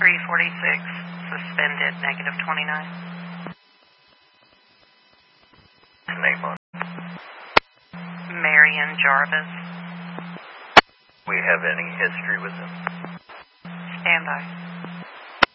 346, suspended, -29. Name on. Marion Jarvis. We have any history with him? Stand by.